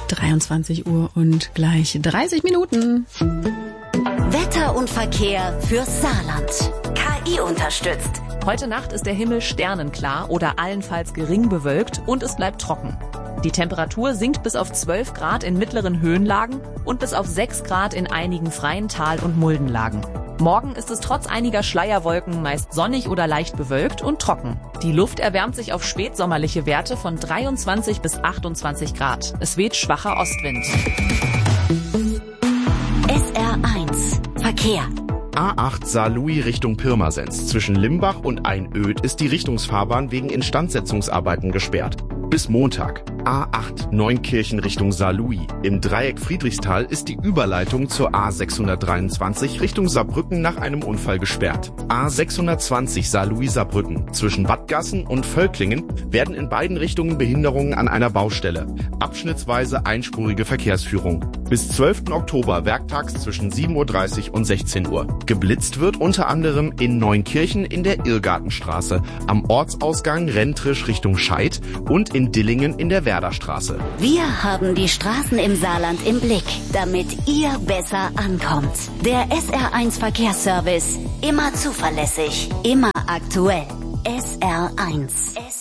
23 Uhr und gleich 30 Minuten. Wetter und Verkehr fürs Saarland. KI unterstützt. Heute Nacht ist der Himmel sternenklar oder allenfalls gering bewölkt und es bleibt trocken. Die Temperatur sinkt bis auf 12 Grad in mittleren Höhenlagen und bis auf 6 Grad in einigen freien Tal- und Muldenlagen. Morgen ist es trotz einiger Schleierwolken meist sonnig oder leicht bewölkt und trocken. Die Luft erwärmt sich auf spätsommerliche Werte von 23 bis 28 Grad. Es weht schwacher Ostwind. SR1 Verkehr. A8 Saarlouis Richtung Pirmasens. Zwischen Limbach und Einöd ist die Richtungsfahrbahn wegen Instandsetzungsarbeiten gesperrt. Bis Montag. A8 Neunkirchen Richtung Saarlouis. Im Dreieck Friedrichsthal ist die Überleitung zur A623 Richtung Saarbrücken nach einem Unfall gesperrt. A620 Saarlouis-Saarbrücken. Zwischen Wattgassen und Völklingen werden in beiden Richtungen Behinderungen an einer Baustelle. Abschnittsweise einspurige Verkehrsführung. Bis 12. Oktober werktags zwischen 7.30 Uhr und 16 Uhr. Geblitzt wird unter anderem in Neunkirchen in der Irrgartenstraße, am Ortsausgang Rentrisch Richtung Scheid und in Dillingen in der Werderstraße. Wir haben die Straßen im Saarland im Blick, damit ihr besser ankommt. Der SR1 Verkehrsservice. Immer zuverlässig, immer aktuell. SR1.